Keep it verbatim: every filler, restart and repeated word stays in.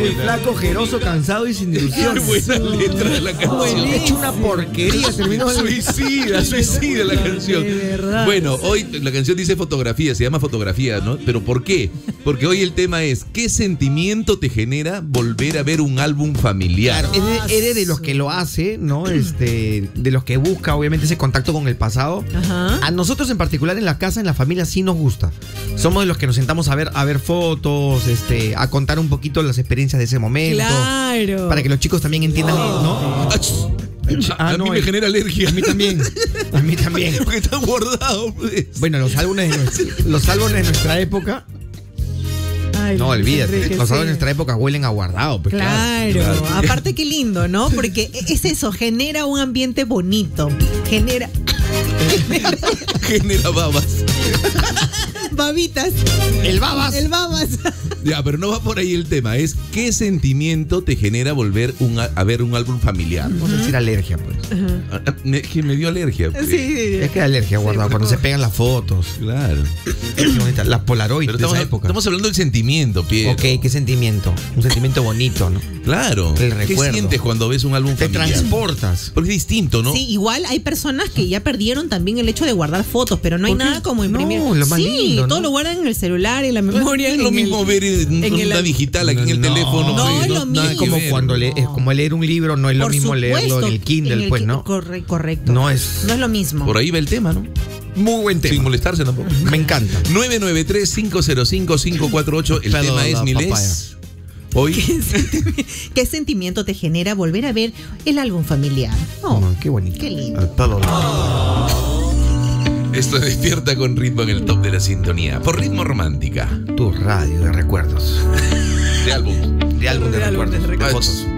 el flaco, ojeroso, cansado y sin ilusión. Qué buena letra de la canción. He hecho una porquería. Terminó el... Suicida, suicida la canción. De verdad. Bueno, hoy la canción dice fotografía, se llama fotografía, ¿no? ¿Pero por qué? Porque hoy el tema es, ¿qué sentimiento te genera volver a ver un álbum familiar? Claro, eres, eres de los que lo hace, ¿no? Este, de los que busca, obviamente, ese contacto con el pasado. Ajá. A nosotros en particular en la casa, en la familia, sí nos gusta. Somos de los que nos sentamos a ver, a ver fotos, este, a contar un poquito las experiencias de ese momento. Claro. Para que los chicos también entiendan, ¿no? A Ah, mí no, me el- genera alergia. A mí también. A mí también. Porque están guardados, pues. Bueno, los álbumes de, nuestra- los álbumes de nuestra época. Ay, No, olvídate. Enrique, Los álbumes de sí. nuestra época huelen a guardado. Pues, Claro. claro. Aparte qué lindo, ¿no? Porque es eso, genera un ambiente bonito. Genera Genera babas. babitas. El babas. El babas. Ya, pero no va por ahí el tema. Es ¿qué sentimiento te genera volver un a, a ver un álbum familiar? Vamos a decir alergia, pues. Ah, ah, me- que me dio alergia. pues. Sí, sí, sí. Es que alergia guardado. Cuando se pegan las fotos. Claro. Qué bonita. Las Polaroid Pero de estamos, esa época. estamos hablando del sentimiento, Piero. Ok, qué sentimiento. Un sentimiento bonito, ¿no? Claro. El ¿Qué recuerdo. sientes cuando ves un álbum Te familiar? transportas. Porque es distinto, ¿no? Sí, igual hay personas que ya perdieron también el hecho de guardar fotos, pero no hay ¿Por qué? nada como imprimir. No, lo más sí, lindo, ¿no? todo lo guardan en el celular, en la memoria. es en lo el- mismo ver en, en el- una digital aquí en el No, teléfono. no, pues, es lo nada mismo. que Como ver. cuando le, es como leer un libro, no es lo Por mismo leerlo supuesto, en el Kindle, en el pues, ki- ¿no? corre- correcto. No es- No es lo mismo. Por ahí va el tema, ¿no? Muy buen tema. Sin molestarse tampoco. Me encanta. nueve nueve tres, cinco cero cinco, cinco cuatro ocho. El Pedo tema de es, la Miles. papaya. Hoy. ¿Qué sentimiento te genera volver a ver el álbum familiar? Oh, Oh, qué bonito. qué lindo. Al pelo de- Esto despierta con ritmo en el top de la sintonía. Por ritmo romántica. Tu radio de recuerdos. De álbum. De álbum de De álbum de recuerdos. recuerdos. Fotos.